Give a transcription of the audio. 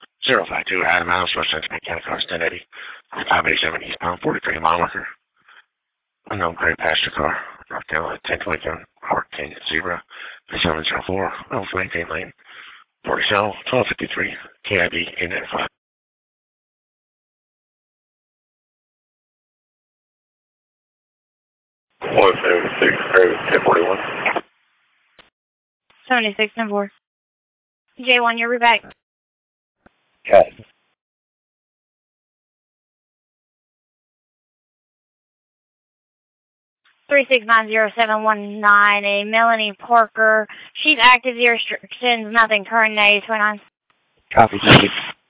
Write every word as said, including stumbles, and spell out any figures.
zero five two Adam House, West Central Mechanic Cars ten eighty. five eighty-seven eastbound, forty-three mile marker. Unknown gray passenger car. North down at ten twenty-seven, Howard Canyon Zebra, seven zero four, Elf Maintain Lane, forty cell, twelve fifty-three, K I B eight ninety-five. one seventy-six, ten forty-one. seventy-six and four. J one, you're back. Cat. three six nine zero seven one nine, a Melanie Parker. She's active, the restrictions, nothing current, day twenty-nine. Copy, thank you.